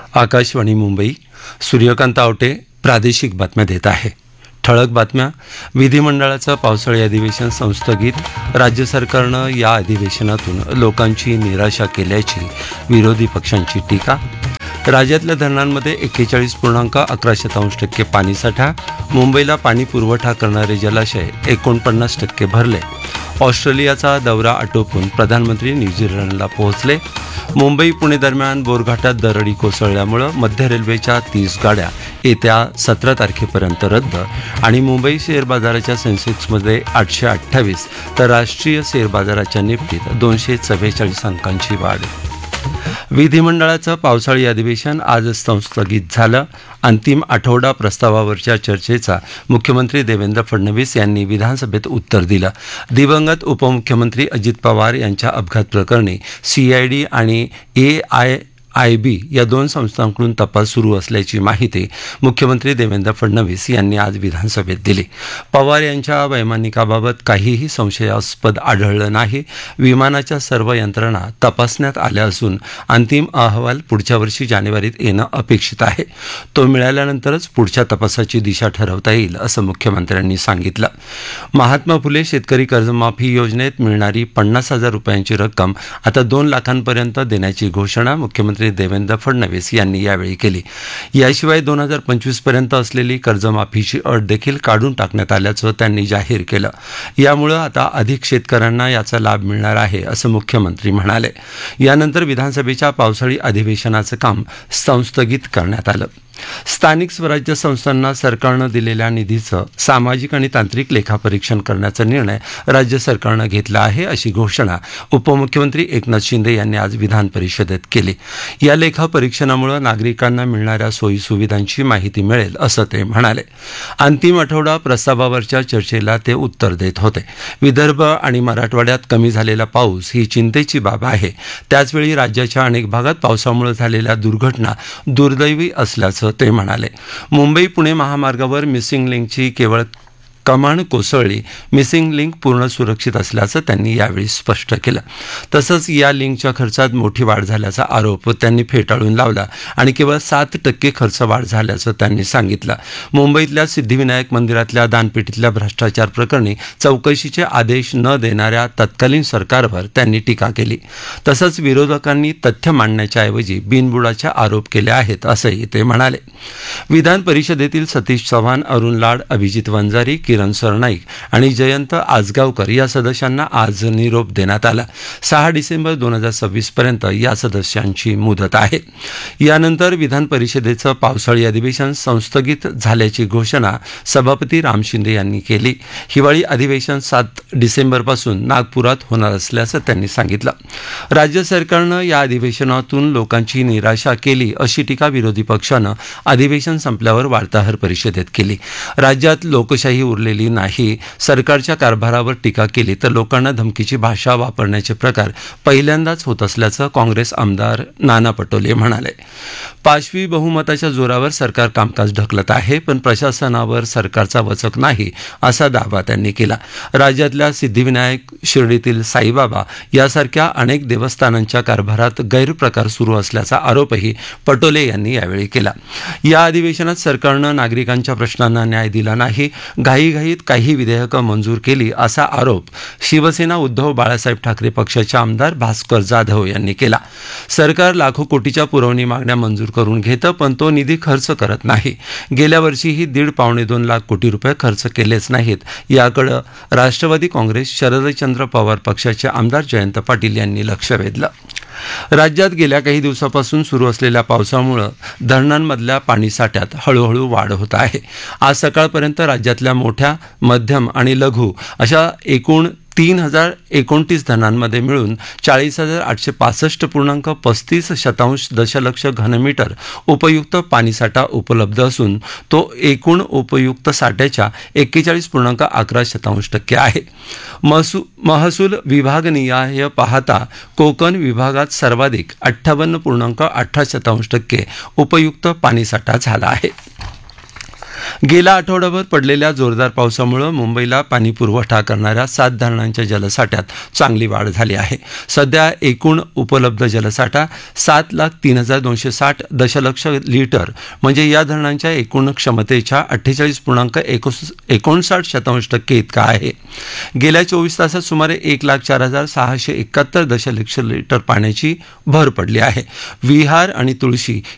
आकाशवाणी मुंबई. सूर्यकांत आवटे प्रादेशिक बातम्या देत आहे. ठळक बातम्या. विधिमंडळाचं पावसाळी अधिवेशन संस्थगित. राज्य सरकारनं या अधिवेशनातून लोकांची निराशा केल्याची विरोधी पक्षांची टीका. राज्यातल्या धरणांमध्ये 41.11% पाणीसाठा. मुंबईला पाणी पुरवठा करणारे जलाशय 49% भरले. ऑस्ट्रेलियाचा दौरा आटोपून प्रधानमंत्री न्यूझीलंडला पोहोचले. मुंबई पुणे दरम्यान बोरघाटात दरडी कोसळल्यामुळं मध्य रेल्वेच्या 30 गाड्या येत्या 17 तारखेपर्यंत रद्द. आणि मुंबई शेअर बाजाराच्या सेन्सेक्समध्ये 828 तर राष्ट्रीय शेअर बाजाराच्या निफ्टीत 244 अंकांची वाढ. विधिमंडळाचं पावसाळी अधिवेशन आज संस्थगित झालं. अंतिम आठवडा प्रस्तावावरच्या चर्चेचा मुख्यमंत्री देवेंद्र फडणवीस यांनी विधानसभेत उत्तर दिलं. दिवंगत उपमुख्यमंत्री अजित पवार यांच्या अपघात प्रकरणी CID आणि AIIB या दोन संस्थांकडून तपास सुरू असल्याची माहिती मुख्यमंत्री देवेंद्र फडणवीस यांनी आज विधानसभेत दिली. पवार यांच्या वैमानिकाबाबत काहीही संशयास्पद आढळलं नाही. विमानाच्या सर्व यंत्रणा तपासण्यात आल्या असून अंतिम अहवाल पुढच्या वर्षी जानेवारीत येणं अपेक्षित आहे. तो मिळाल्यानंतरच पुढच्या तपासाची दिशा ठरवता येईल असं मुख्यमंत्र्यांनी सांगितलं. महात्मा फुले शेतकरी कर्जमाफी योजनेत मिळणारी 50,000 रुपयांची रक्कम आता 2 लाखांपर्यंत देण्याची घोषणा मुख्यमंत्री देवेंद्र फडणवीस यांनी यावेळी केली. याशिवाय 2025 पर्यंत असलेली कर्जमाफीची अट देखील काढून टाकण्यात आल्याचं त्यांनी जाहीर केलं. यामुळं आता अधिक शेतकऱ्यांना याचा लाभ मिळणार आहे असं मुख्यमंत्री म्हणाले. यानंतर विधानसभेच्या पावसाळी अधिवेशनाचं काम संस्थगित करण्यात आलं. स्थानिक स्वराज्य संस्थांना सरकारनं दिलेल्या निधीचं सामाजिक आणि तांत्रिक लेखापरीक्षण करण्याचा निर्णय राज्य सरकारनं घेतला आहे अशी घोषणा उपमुख्यमंत्री एकनाथ शिंदे यांनी आज विधान परिषदेत केली. या लेखापरीक्षणामुळे नागरिकांना मिळणाऱ्या सोयीसुविधांची माहिती मिळेल असं ते म्हणाले. अंतिम आठवडा प्रस्तावावरच्या चर्चेला ते उत्तर देत होते. विदर्भ आणि मराठवाड्यात कमी झालेला पाऊस ही चिंतेची बाब आहे. त्याचवेळी राज्याच्या अनेक भागात पावसामुळे झालेल्या दुर्घटना दुर्दैवी असल्याचं ते म्हणाले. मुंबई पुणे महामार्गावर मिसिंग लिंकची केवळ कमान कोसळली. मिसिंग लिंक पूर्ण सुरक्षित असल्याचं त्यांनी यावेळी स्पष्ट केलं. तसंच या लिंकच्या खर्चात मोठी वाढ झाल्याचा आरोप त्यांनी फेटाळून लावला आणि केवळ 7% खर्च वाढ झाल्याचं त्यांनी सांगितलं. मुंबईतल्या सिद्धिविनायक मंदिरातल्या दानपेटीतल्या भ्रष्टाचार प्रकरणी चौकशीचे आदेश न देणाऱ्या तत्कालीन सरकारवर त्यांनी टीका केली. तसंच विरोधकांनी तथ्य मांडण्याच्या ऐवजी बिनबुडाचे आरोप केले आहेत असंही ते म्हणाले. विधान परिषदेतील सतीश चव्हाण, अरुण लाड, अभिजित वंजारी, किरण सरनाईक आणि जयंत आजगावकर या सदस्यांना आज निरोप देण्यात आला. 6 डिसेंबर 2026 पर्यंत या सदस्यांची मुदत आहे. यानंतर विधान परिषदेचं पावसाळी अधिवेशन संस्थगित झाल्याची घोषणा सभापती राम शिंदे यांनी केली. हिवाळी अधिवेशन 7 डिसेंबरपासून नागपुरात होणार असल्याचं त्यांनी सांगितलं. राज्य सरकारनं या अधिवेशनातून लोकांची निराशा केली अशी टीका विरोधी पक्षानं अधिवेशन संपल्यावर वार्ताहर परिषदेत केली. राज्यात लोकशाही उरलेली नाही. सरकारच्या कारभारावर टीका केली तर लोकांना धमकीची भाषा वापरण्याचे प्रकार पहिल्यांदाच होत असल्याचं काँग्रेस आमदार नाना पटोले म्हणाले. पाशवी बहुमताच्या जोरावर सरकार कामकाज ढकलत आहे, पण प्रशासनावर सरकारचा वचक नाही असा दावा त्यांनी केला. राज्यातल्या सिद्धिविनायक, शिर्डीतील साईबाबा यासारख्या अनेक देवस्थानांच्या कारभारात गैरप्रकार सुरू असल्याचा आरोपही पटोले यांनी यावेळी केला. या अधिवेशनात सरकारनं नागरिकांच्या प्रश्नांना न्याय दिला नाही, घाईघाईत काही विधेयकं मंजूर केली असा आरोप शिवसेना उद्धव बाळासाहेब ठाकरे पक्षाचे आमदार भास्कर जाधव यांनी केला. सरकार लाखो कोटीच्या पुरवणी मागण्या मंजूर करून घेतं, पण तो निधी खर्च करत नाही. गेल्या वर्षीही 1.5-2 लाख कोटी रुपये खर्च केलेच नाहीत. याकडे राष्ट्रवादी काँग्रेस, शरदचंद्र पवार पक्षाचे आमदार जयंत पाटील यांनी लक्ष वेधलं. राज्यात गेल्या काही दिवसापासून सुरू असलेल्या पावसामुळे धरणांमधल्या पाणीसाठ्यात हळूहळू वाढ होत आहे. आज सकाळपर्यंत राज्यातल्या मोठ्या, मध्यम आणि लघु अशा एकूण 3029 धरणांमध्ये मिळून 40,865.35 दशलक्ष घनमीटर उपयुक्त पाणीसाठा उपलब्ध असून तो एकूण उपयुक्त साठ्याच्या 41.11% आहे. महसूल विभागनिहाय पाहता कोकण विभागात सर्वाधिक 58.18% उपयुक्त पाणीसाठा झाला आहे. गेल्या आठवड्याभर पडलेल्या जोरदार पावसामुळे मुंबईला पाणी पुरवठा करणाऱ्या 7 धरणांच्या जलसाठ्यात चांगली वाढ झाली आहे. सध्या एकूण उपलब्ध जलसाठा 7,03,260 दशलक्ष लिटर म्हणजे या धरणांच्या एकूण क्षमतेच्या 48.59% इतका आहे. गेल्या 24 तासात सुमारे 1,04,671 दशलक्ष लिटर पाण्याची भर पडली आहे. विहार आणि तुळशी